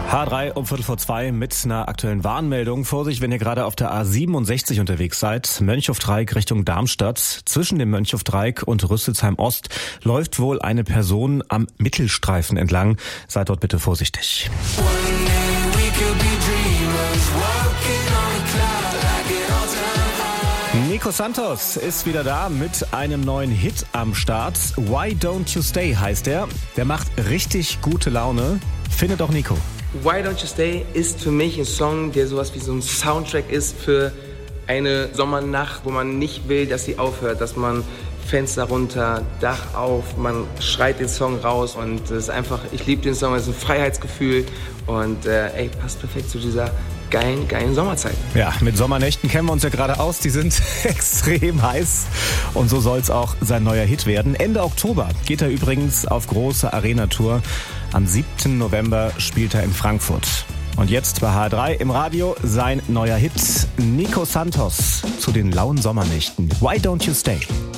H3 um 1:15 mit einer aktuellen Warnmeldung. Vorsicht, wenn ihr gerade auf der A67 unterwegs seid. Mönchhofdreieck Richtung Darmstadt. Zwischen dem Mönchhofdreieck und Rüsselsheim Ost läuft wohl eine Person am Mittelstreifen entlang. Seid dort bitte vorsichtig. Nico Santos ist wieder da mit einem neuen Hit am Start. Why Don't You Stay heißt er. Der macht richtig gute Laune. Findet auch Nico. Why Don't You Stay ist für mich ein Song, der sowas wie so ein Soundtrack ist für eine Sommernacht, wo man nicht will, dass sie aufhört, dass man Fenster runter, Dach auf, man schreit den Song raus und es ist einfach, ich liebe den Song, es ist ein Freiheitsgefühl und passt perfekt zu dieser geilen Sommerzeit. Ja, mit Sommernächten kennen wir uns ja gerade aus, die sind extrem heiß und so soll es auch sein neuer Hit werden. Ende Oktober geht er übrigens auf große Arena-Tour. Am 7. November spielt er in Frankfurt. Und jetzt bei H3 im Radio sein neuer Hit, Nico Santos zu den lauen Sommernächten. Why Don't You Stay?